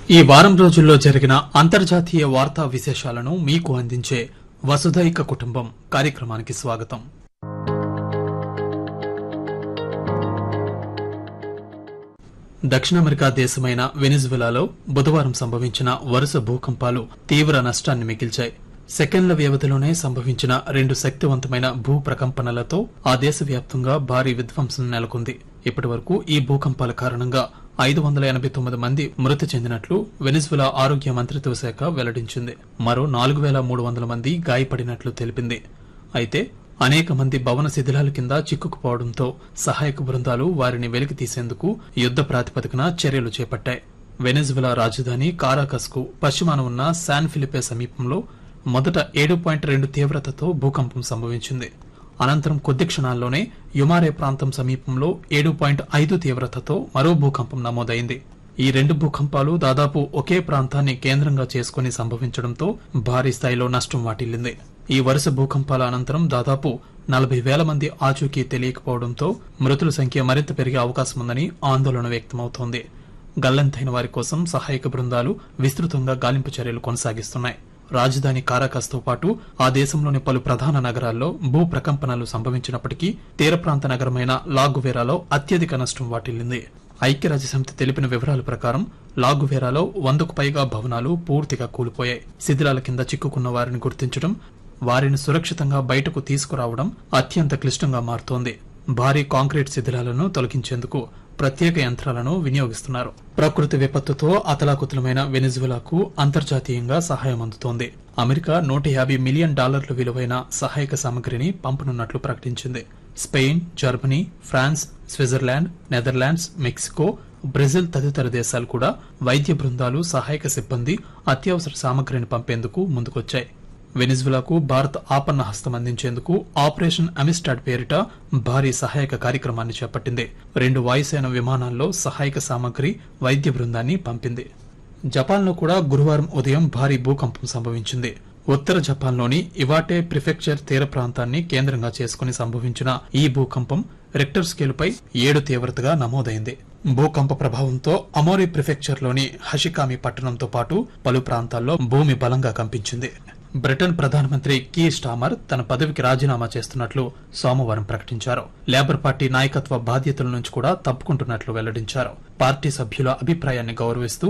ఈ వారం రోజుల్లో జరిగిన అంతర్జాతీయ వార్తా విశేషాలను మీకు అందించే వసుధైక కుటుంబం కార్యక్రమానికి స్వాగతం. దక్షిణ అమెరికా దేశమైన వెనిజువెలాలో బుధవారం సంభవించిన వరుస భూకంపాలు తీవ్ర నష్టాన్ని మిగిల్చాయి. సెకండ్ల వ్యవధిలోనే సంభవించిన 2 శక్తివంతమైన భూ ప్రకంపనలతో ఆ దేశవ్యాప్తంగా భారీ విధ్వంసం నెలకొంది. ఇప్పటివరకు ఈ భూకంపాల కారణంగా 589 మంది మృతి చెందినట్లు వెనిజువెలా ఆరోగ్య మంత్రిత్వ శాఖ వెల్లడించింది. మరో 4300 మంది గాయపడినట్లు తెలిపింది. అయితే అనేక మంది భవన శిథిలాల కింద చిక్కుకుపోవడంతో సహాయక బృందాలు వారిని వెలికి తీసేందుకు యుద్ద ప్రాతిపదికన చర్యలు చేపట్టాయి. వెనిజువెలా రాజధాని కారాకస్ కు పశ్చిమాన ఉన్న శాన్ ఫిలిపే సమీపంలో మొదట 7.2 తీవ్రతతో భూకంపం సంభవించింది. అనంతరం కొద్ది క్షణాల్లోనే యుమారే ప్రాంతం సమీపంలో 7.5 తీవ్రతతో మరో భూకంపం నమోదైంది. ఈ 2 భూకంపాలు దాదాపు ఒకే ప్రాంతాన్ని కేంద్రంగా చేసుకుని సంభవించడంతో భారీ స్థాయిలో నష్టం వాటిల్లింది. ఈ వరుస భూకంపాల అనంతరం దాదాపు 40,000 మంది ఆచూకీ తెలియకపోవడంతో మృతుల సంఖ్య మరింత పెరిగే అవకాశముందని ఆందోళన వ్యక్తమవుతోంది. గల్లంతైన వారి కోసం సహాయక బృందాలు విస్తృతంగా గాలింపు చర్యలు కొనసాగిస్తున్నాయి. రాజధాని కారాకస్ తో పాటు ఆ దేశంలోని పలు ప్రధాన నగరాల్లో భూ ప్రకంపనలు సంభవించినప్పటికీ తీర ప్రాంత నగరమైన లాగువేరాలో అత్యధిక నష్టం వాటిల్లింది. ఐక్యరాజ్యసమితి తెలిపిన వివరాల ప్రకారం లాగువేరాలో 100కు పైగా భవనాలు పూర్తిగా కూలిపోయాయి. శిథిలాల కింద చిక్కుకున్న వారిని గుర్తించడం, వారిని సురక్షితంగా బయటకు తీసుకురావడం అత్యంత క్లిష్టంగా మారుతోంది. భారీ కాంక్రీట్ శిథిలాలను తొలగించేందుకు ప్రత్యేక యంత్రాలను వినియోగిస్తున్నారు. ప్రకృతి విపత్తుతో అతలాకుతలమైన వెనిజువెలాకు అంతర్జాతీయంగా సహాయం అందుతోంది. అమెరికా $150 మిలియన్ విలువైన సహాయక సామగ్రిని పంపనున్నట్లు ప్రకటించింది. Spain, Germany, France, Switzerland, Netherlands, Mexico, Brazil తదితర దేశాలు కూడా వైద్య బృందాలు, సహాయక సిబ్బంది, అత్యవసర సామగ్రిని పంపేందుకు ముందుకొచ్చాయి. వెనిజువెలాకు భారత్ ఆపన్న హస్తం అందించేందుకు ఆపరేషన్ అమిస్టాడ్ పేరిట భారీ సహాయక కార్యక్రమాన్ని చేపట్టింది. 2 వాయుసేన విమానాల్లో సహాయక సామగ్రి, వైద్య బృందాన్ని పంపింది. జపాన్లో కూడా గురువారం ఉదయం భారీ భూకంపం సంభవించింది. ఉత్తర జపాన్లోని ఇవాటే ప్రిఫెక్చర్ తీర ప్రాంతాన్ని కేంద్రంగా చేసుకుని సంభవించిన ఈ భూకంపం రిక్టర్ స్కేలుపై 7 తీవ్రతగా నమోదైంది. భూకంప ప్రభావంతో అమోరి ప్రిఫెక్చర్లోని హషికామి పట్టణంతో పాటు పలు ప్రాంతాల్లో భూమి బలంగా కంపించింది. బ్రిటన్ ప్రధానమంత్రి కీర్ స్టామర్ తన పదవికి రాజీనామా చేస్తున్నట్లు సోమవారం ప్రకటించారు. లేబర్ పార్టీ నాయకత్వ బాధ్యతల నుంచి కూడా తప్పుకుంటున్నట్లు వెల్లడించారు. పార్టీ సభ్యుల అభిప్రాయాన్ని గౌరవిస్తూ